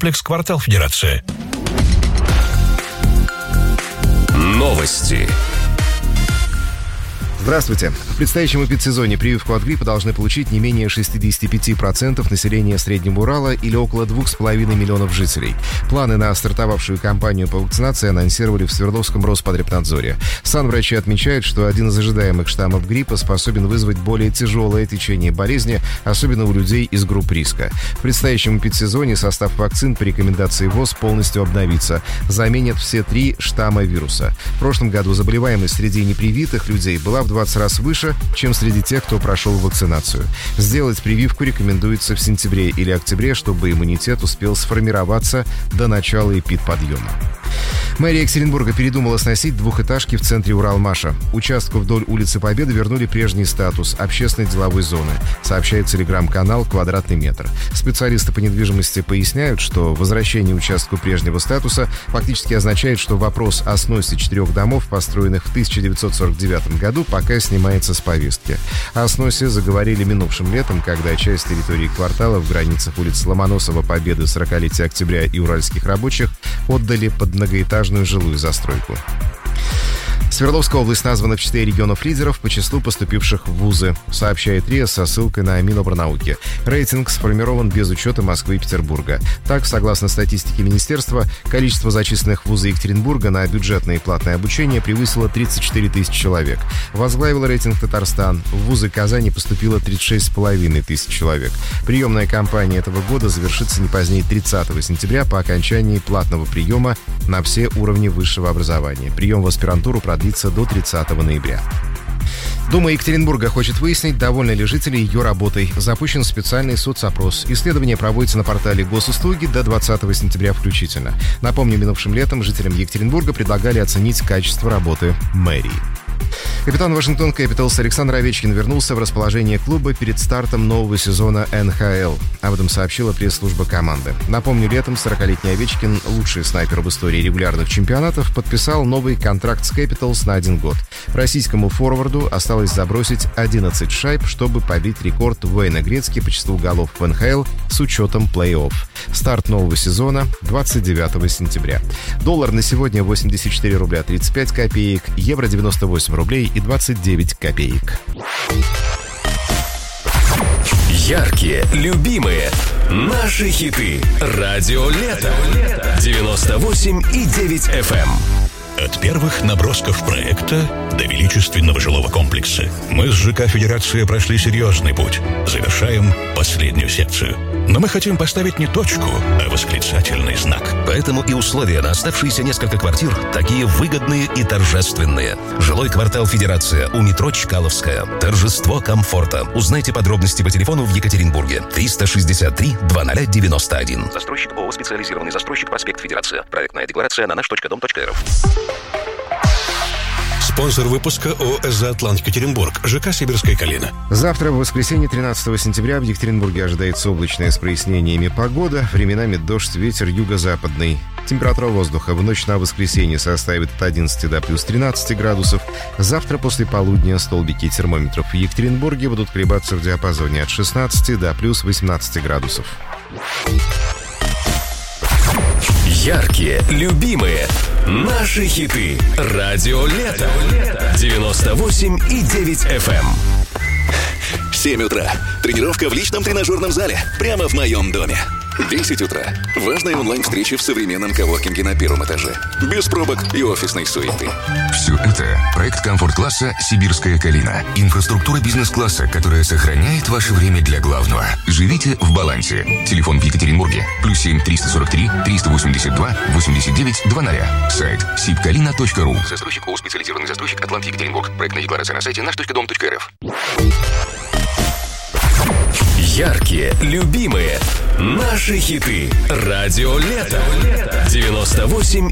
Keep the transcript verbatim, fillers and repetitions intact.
комплекс «Квартал Федерация». Новости. Здравствуйте. В предстоящем эпидсезоне прививку от гриппа должны получить не менее шестьдесят пять процентов населения Среднего Урала или около двух с половиной миллионов жителей. Планы на стартовавшую кампанию по вакцинации анонсировали в Свердловском Роспотребнадзоре. Санврачи отмечают, что один из ожидаемых штаммов гриппа способен вызвать более тяжелое течение болезни, особенно у людей из групп риска. В предстоящем эпидсезоне состав вакцин по рекомендации ВОЗ полностью обновится. Заменят все три штамма вируса. В прошлом году заболеваемость среди непривитых людей была в двадцать раз выше, чем среди тех, кто прошел вакцинацию. Сделать прививку рекомендуется в сентябре или октябре, чтобы иммунитет успел сформироваться до начала эпидподъема. Мэрия Екатеринбурга передумала сносить двухэтажки в центре Уралмаша. Участку вдоль улицы Победы вернули прежний статус общественной деловой зоны, сообщает телеграм-канал «Квадратный метр». Специалисты по недвижимости поясняют, что возвращение участку прежнего статуса фактически означает, что вопрос о сносе четырех домов, построенных в тысяча девятьсот сорок девятом году, пока снимается с повестки. О сносе заговорили минувшим летом, когда часть территории квартала в границах улиц Ломоносова, Победы, сорокалетия Октября и Уральских рабочих отдали под многоэтажную жилую застройку. Свердловская область названа в числе регионов-лидеров по числу поступивших в вузы, сообщает РИА со ссылкой на Минобрнауки. Рейтинг сформирован без учета Москвы и Петербурга. Так, согласно статистике министерства, количество зачисленных в вузы Екатеринбурга на бюджетное и платное обучение превысило тридцать четыре тысячи человек. Возглавил рейтинг Татарстан. В вузы Казани поступило тридцать шесть с половиной тысяч человек. Приемная кампания этого года завершится не позднее тридцатого сентября по окончании платного приема на все уровни высшего образования. Прием в аспирантуру продлится до тридцатого ноября. Дума Екатеринбурга хочет выяснить, довольны ли жители ее работой. Запущен специальный соцопрос. Исследование проводится на портале Госуслуги до двадцатого сентября включительно. Напомню, минувшим летом жителям Екатеринбурга предлагали оценить качество работы мэрии. Капитан Вашингтон Кэпиталс Александр Овечкин вернулся в расположение клуба перед стартом нового сезона эн ха эл. Об этом сообщила пресс-служба команды. Напомню, летом сорокалетний Овечкин, лучший снайпер в истории регулярных чемпионатов, подписал новый контракт с Кэпиталс на один год. Российскому форварду осталось забросить одиннадцать шайб, чтобы побить рекорд Уэйна Грецки по числу голов в эн ха эл с учетом плей-офф. Старт нового сезона двадцать девятого сентября. Доллар на сегодня восемьдесят четыре рубля тридцать пять копеек, евро девяносто восемь рублей и двадцать девять копеек. Яркие, любимые, наши хиты. Радио Лето. девяносто восемь и девять эф эм. От первых набросков проекта до величественного жилого комплекса мы с ЖК «Федерация» прошли серьезный путь. Завершаем последнюю секцию. Но мы хотим поставить не точку, а восклицательный знак. Поэтому и условия на оставшиеся несколько квартир такие выгодные и торжественные. Жилой квартал «Федерация» у метро Чкаловская. Торжество комфорта. Узнайте подробности по телефону в Екатеринбурге. триста шестьдесят три двадцать девяносто один. Застройщик ООО «Специализированный застройщик», проспект Федерация. Проектная декларация на наш точка дом точка эр эф. Спонсор выпуска ООО «ЭСЗА Атлант Екатеринбург», ЖК «Сибирская Калина». Завтра, в воскресенье, тринадцатого сентября, в Екатеринбурге ожидается облачная с прояснениями погода, временами дождь, ветер юго-западный. Температура воздуха в ночь на воскресенье составит от одиннадцати до плюс тринадцати градусов. Завтра после полудня столбики термометров в Екатеринбурге будут колебаться в диапазоне от шестнадцати до плюс восемнадцати градусов. Яркие, любимые, наши хиты. Радио Лето. девяносто восемь и девять эф эм. семь утра. Тренировка в личном тренажерном зале. Прямо в моем доме. десять утра. Важная онлайн-встреча в современном коворкинге на первом этаже. Без пробок и офисной суеты. Все это – проект комфорт-класса «Сибирская Калина». Инфраструктура бизнес-класса, которая сохраняет ваше время для главного. Живите в балансе. Телефон в Екатеринбурге. Плюс семь триста сорок три триста восемьдесят два восемьдесят девять двадцать. Сайт сибкалина точка ру. Застройщик ООО «Специализированный застройщик» Атлант Екатеринбург. Проектная декларация на сайте наш точка дом точка эр эф. Яркие, любимые, наши хиты. Радио Лето. девяносто восемь